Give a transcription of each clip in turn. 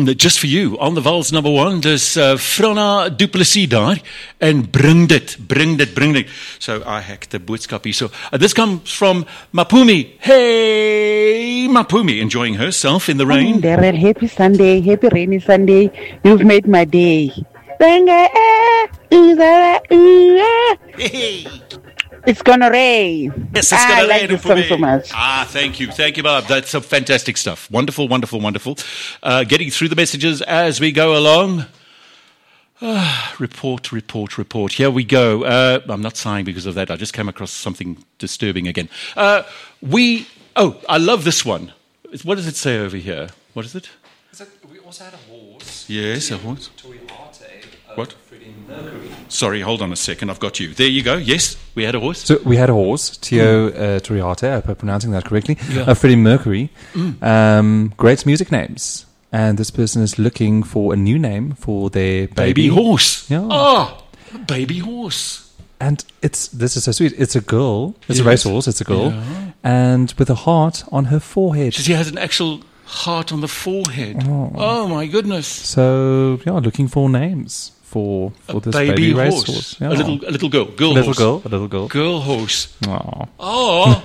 just for you, on the vals number 1, there's Frana Du Plessis daar, and bring dit. So I hacked the boodskap hier. So this comes from Mapumi. Hey, Mapumi, enjoying herself in the rain. Darren, happy Sunday, happy rainy Sunday. You've made my day. It's gonna rain. Yes, it's gonna rain. I like this song so much. Thank you, Bob. That's some fantastic stuff. Wonderful. Getting through the messages as we go along. Report. Here we go. I'm not sighing because of that. I just came across something disturbing again. I love this one. What does it say over here? What is it? We also had a horse. Yes, a horse. What? Freddie Mercury. Sorry, hold on a second. I've got you. There you go. Yes, we had a horse. So we had a horse, Tio Toriarte, I hope I'm pronouncing that correctly. Yeah. Freddie Mercury. Great music names. And this person is looking for a new name for their Baby horse. Yeah. Oh, baby horse. And this is so sweet. It's a girl. It's a Yes. racehorse. It's a girl. Yeah. And with a heart on her forehead. She has an actual heart on the forehead. Oh my goodness. So, looking for names for this baby racehorse. Yeah. A little girl. A little girl. Girl horse. Aw. Oh.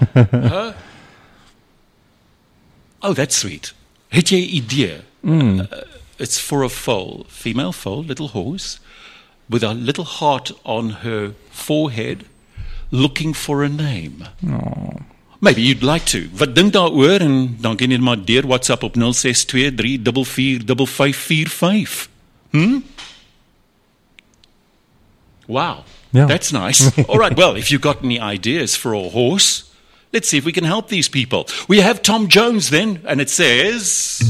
Oh, that's sweet. Het jy idee? It's for a foal, female foal, little horse, with a little heart on her forehead, looking for a name. Aw. Maybe you'd like to. Wat dink daaroor en dan kan jy maar deur WhatsApp op 0623445545. Wow. Yeah. That's nice. All right, well, if you've got any ideas for a horse, let's see if we can help these people. We have Tom Jones then, and it says...